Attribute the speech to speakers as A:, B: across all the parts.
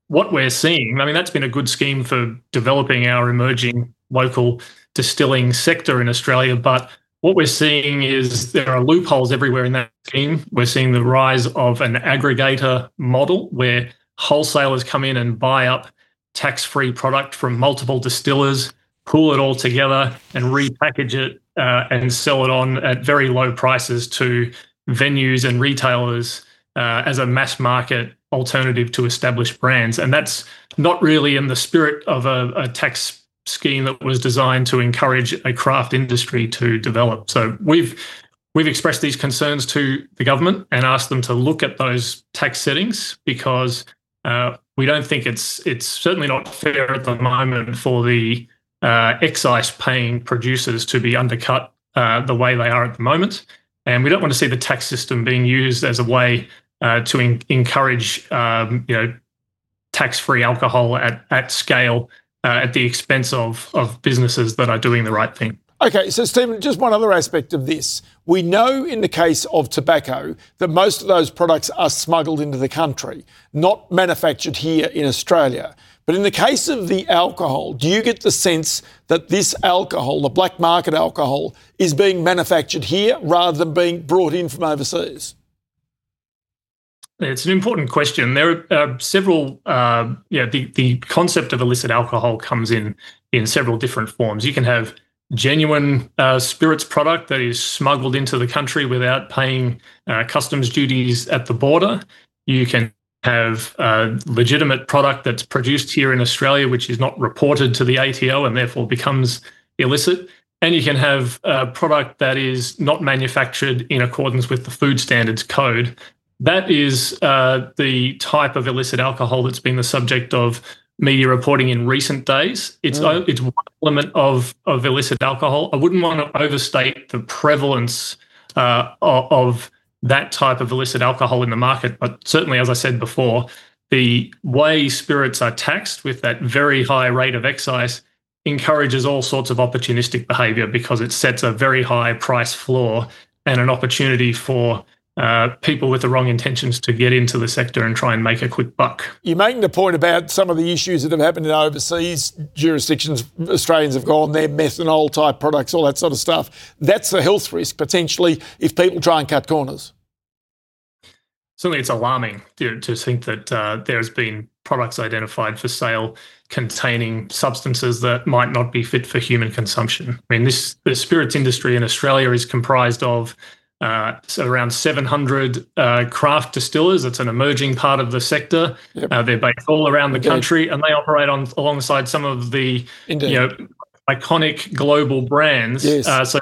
A: what we're seeing, I mean, that's been a good scheme for developing our emerging local distilling sector in Australia, but what we're seeing is there are loopholes everywhere in that scheme. We're seeing the rise of an aggregator model where wholesalers come in and buy up tax-free product from multiple distillers, pool it all together and repackage it and sell it on at very low prices to venues and retailers as a mass market alternative to established brands. And that's not really in the spirit of a tax scheme that was designed to encourage a craft industry to develop. So we've expressed these concerns to the government and asked them to look at those tax settings, because we don't think it's certainly not fair at the moment for the excise paying producers to be undercut the way they are at the moment. And we don't want to see the tax system being used as a way to encourage tax-free alcohol at scale at the expense of businesses that are doing the right thing.
B: Okay, so Stephen, just one other aspect of this. We know in the case of tobacco that most of those products are smuggled into the country, not manufactured here in Australia. But in the case of the alcohol, do you get the sense that this alcohol, the black market alcohol, is being manufactured here rather than being brought in from overseas?
A: It's an important question. There are several, the concept of illicit alcohol comes in several different forms. You can have genuine spirits product that is smuggled into the country without paying customs duties at the border. You can have legitimate product that's produced here in Australia, which is not reported to the ATO and therefore becomes illicit. And you can have a product that is not manufactured in accordance with the Food Standards Code. That is the type of illicit alcohol that's been the subject of media reporting in recent days. It's one element of illicit alcohol. I wouldn't want to overstate the prevalence of that type of illicit alcohol in the market, but certainly, as I said before, the way spirits are taxed with that very high rate of excise encourages all sorts of opportunistic behaviour, because it sets a very high price floor and an opportunity for people with the wrong intentions to get into the sector and try and make a quick buck.
B: You're making the point about some of the issues that have happened in overseas jurisdictions. Australians have gone there, methanol type products, all that sort of stuff. That's a health risk potentially if people try and cut corners.
A: Certainly it's alarming to think that there's been products identified for sale containing substances that might not be fit for human consumption. I mean, the spirits industry in Australia is comprised of around 700 craft distillers. It's an emerging part of the sector. Yep. They're based all around the country, and they operate alongside some of the iconic global brands. Yes. So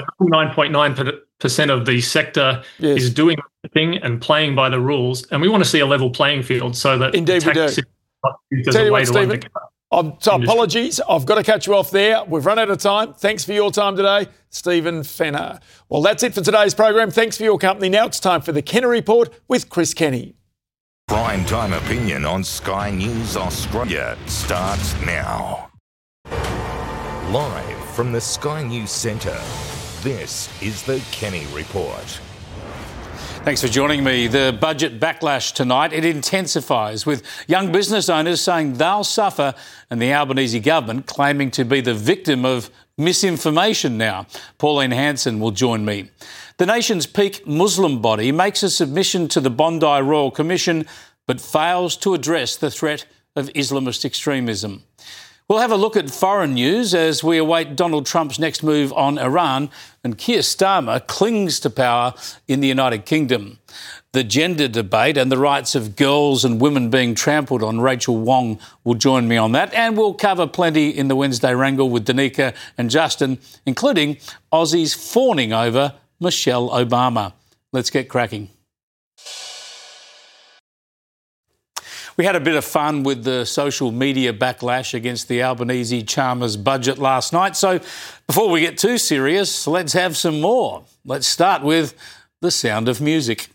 A: 9.9% of the sector is doing the thing and playing by the rules, and we want to see a level playing field so that
B: Indeed we do. Tell you what, Stephen, apologies, I've got to cut you off there. We've run out of time. Thanks for your time today, Stephen Fenner. Well, that's it for today's program. Thanks for your company. Now it's time for the Kenny Report with Chris Kenny.
C: Prime time opinion on Sky News Australia starts now. Live from the Sky News Centre, this is the Kenny Report.
D: Thanks for joining me. The budget backlash tonight, it intensifies, with young business owners saying they'll suffer and the Albanese government claiming to be the victim of misinformation now. Pauline Hanson will join me. The nation's peak Muslim body makes a submission to the Bondi Royal Commission but fails to address the threat of Islamist extremism. We'll have a look at foreign news as we await Donald Trump's next move on Iran, and Keir Starmer clings to power in the United Kingdom. The gender debate and the rights of girls and women being trampled on. Rachel Wong will join me on that, and we'll cover plenty in the Wednesday Wrangle with Danica and Justin, including Aussies fawning over Michelle Obama. Let's get cracking. We had a bit of fun with the social media backlash against the Albanese-Chalmers budget last night. So before we get too serious, let's have some more. Let's start with The Sound of Music.